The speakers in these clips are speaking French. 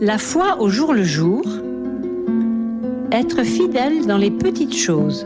La foi au jour le jour, être fidèle dans les petites choses.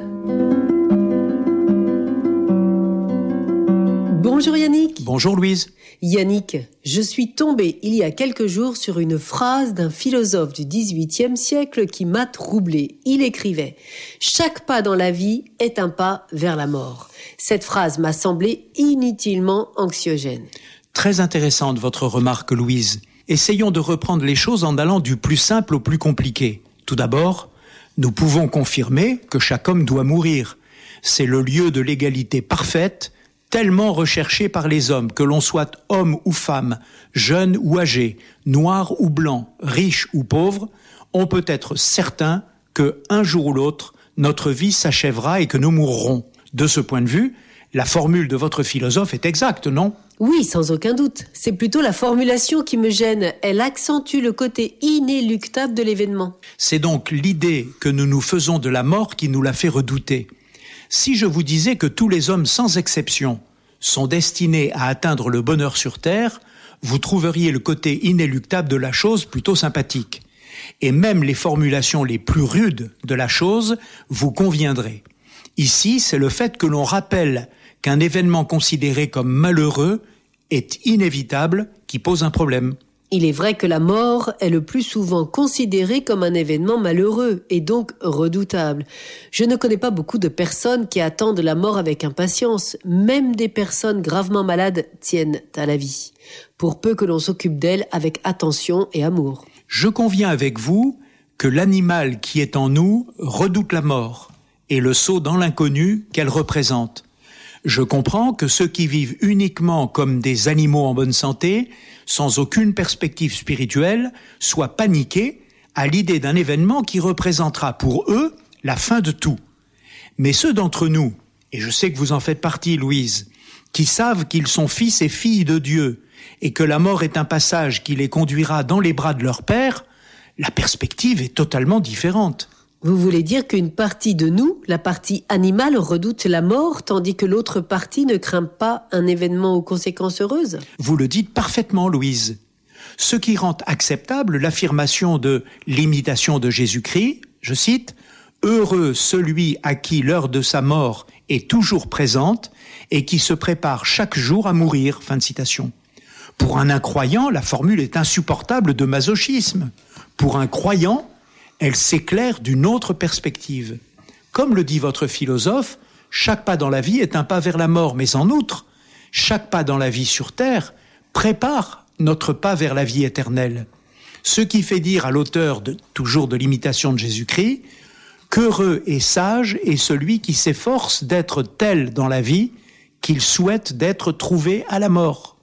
Bonjour Yannick. Bonjour Louise. Yannick, je suis tombée il y a quelques jours sur une phrase d'un philosophe du XVIIIe siècle qui m'a troublée. Il écrivait « Chaque pas dans la vie est un pas vers la mort ». Cette phrase m'a semblé inutilement anxiogène. Très intéressante votre remarque Louise. Essayons de reprendre les choses en allant du plus simple au plus compliqué. Tout d'abord, nous pouvons confirmer que chaque homme doit mourir. C'est le lieu de l'égalité parfaite, tellement recherché par les hommes, que l'on soit homme ou femme, jeune ou âgé, noir ou blanc, riche ou pauvre, on peut être certain que un jour ou l'autre, notre vie s'achèvera et que nous mourrons. De ce point de vue, la formule de votre philosophe est exacte, non ? Oui, sans aucun doute. C'est plutôt la formulation qui me gêne. Elle accentue le côté inéluctable de l'événement. C'est donc l'idée que nous nous faisons de la mort qui nous la fait redouter. Si je vous disais que tous les hommes, sans exception, sont destinés à atteindre le bonheur sur terre, vous trouveriez le côté inéluctable de la chose plutôt sympathique. Et même les formulations les plus rudes de la chose vous conviendraient. Ici, c'est le fait que l'on rappelle qu'un événement considéré comme malheureux est inévitable qui pose un problème. Il est vrai que la mort est le plus souvent considérée comme un événement malheureux et donc redoutable. Je ne connais pas beaucoup de personnes qui attendent la mort avec impatience. Même des personnes gravement malades tiennent à la vie, pour peu que l'on s'occupe d'elles avec attention et amour. Je conviens avec vous que l'animal qui est en nous redoute la mort et le saut dans l'inconnu qu'elle représente. Je comprends que ceux qui vivent uniquement comme des animaux en bonne santé, sans aucune perspective spirituelle, soient paniqués à l'idée d'un événement qui représentera pour eux la fin de tout. Mais ceux d'entre nous, et je sais que vous en faites partie, Louise, qui savent qu'ils sont fils et filles de Dieu et que la mort est un passage qui les conduira dans les bras de leur Père, la perspective est totalement différente. Vous voulez dire qu'une partie de nous, la partie animale, redoute la mort, tandis que l'autre partie ne craint pas un événement aux conséquences heureuses ? Vous le dites parfaitement, Louise. Ce qui rend acceptable l'affirmation de l'imitation de Jésus-Christ, je cite, « Heureux celui à qui l'heure de sa mort est toujours présente et qui se prépare chaque jour à mourir ». Fin de citation. Pour un incroyant, la formule est insupportable de masochisme. Pour un croyant, elle s'éclaire d'une autre perspective. Comme le dit votre philosophe, chaque pas dans la vie est un pas vers la mort, mais en outre, chaque pas dans la vie sur terre prépare notre pas vers la vie éternelle. Ce qui fait dire à l'auteur toujours de l'imitation de Jésus-Christ, qu'heureux et sage est celui qui s'efforce d'être tel dans la vie qu'il souhaite d'être trouvé à la mort.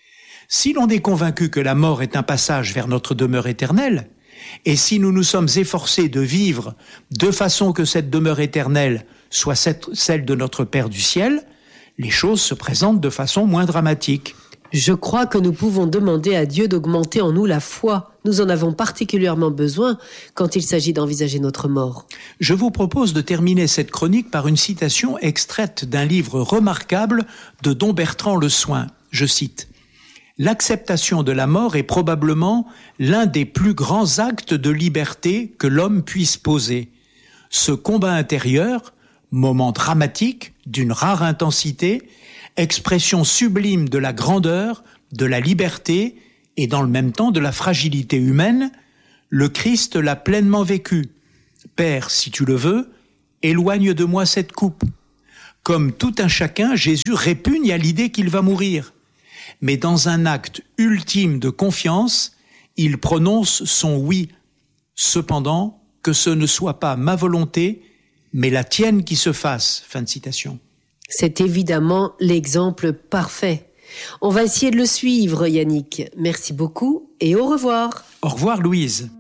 Si l'on est convaincu que la mort est un passage vers notre demeure éternelle, et si nous nous sommes efforcés de vivre de façon que cette demeure éternelle soit celle de notre Père du ciel, les choses se présentent de façon moins dramatique. Je crois que nous pouvons demander à Dieu d'augmenter en nous la foi. Nous en avons particulièrement besoin quand il s'agit d'envisager notre mort. Je vous propose de terminer cette chronique par une citation extraite d'un livre remarquable de Dom Bertrand Le Soin. Je cite. L'acceptation de la mort est probablement l'un des plus grands actes de liberté que l'homme puisse poser. Ce combat intérieur, moment dramatique, d'une rare intensité, expression sublime de la grandeur, de la liberté et dans le même temps de la fragilité humaine, le Christ l'a pleinement vécu. Père, si tu le veux, éloigne de moi cette coupe. Comme tout un chacun, Jésus répugne à l'idée qu'il va mourir. Mais dans un acte ultime de confiance, il prononce son oui. Cependant, que ce ne soit pas ma volonté, mais la tienne qui se fasse. Fin de citation. C'est évidemment l'exemple parfait. On va essayer de le suivre, Yannick. Merci beaucoup et au revoir. Au revoir, Louise.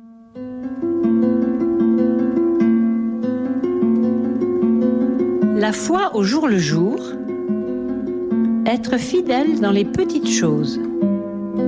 La foi au jour le jour, être fidèle dans les petites choses.